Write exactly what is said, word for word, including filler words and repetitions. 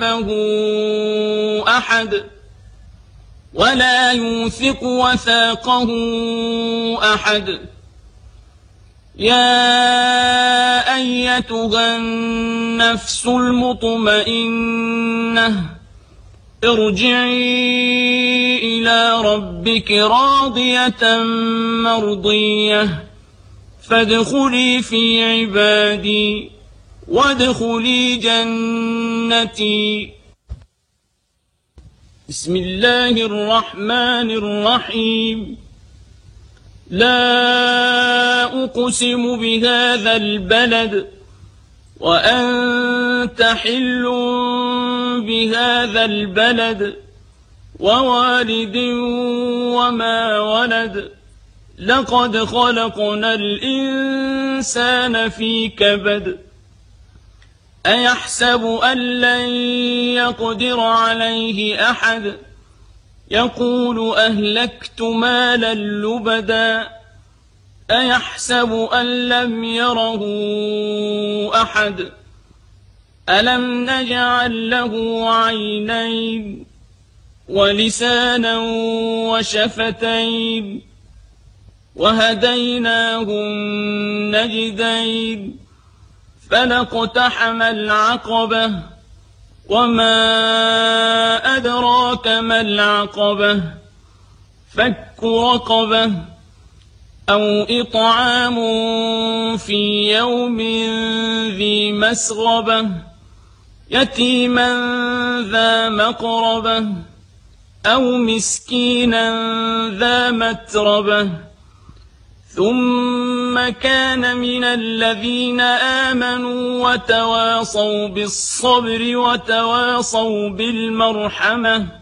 أحد ولا يوثق وثاقه أحد. يا أيتها النفس المطمئنة ارجعي إلى ربك راضية مرضية فادخلي في عبادي وادخلي جنتي. بسم الله الرحمن الرحيم. لا أقسم بهذا البلد وأنت حل بهذا البلد ووالد وما ولد لقد خلقنا الإنسان في كبد أيحسب أن لن يقدر عليه أحد يقول أهلكت مالا لبدا أيحسب أن لم يره أحد ألم نجعل له عينين ولسانا وشفتين وهديناه النجدين فلاقتحم العقبة وما أدراك ما العقبة فك رقبة أو إطعام في يوم ذي مسغبة يتيما ذا مقربة أو مسكينا ذا متربة ثم كان من الذين آمنوا وتواصوا بالصبر وتواصوا بالمرحمة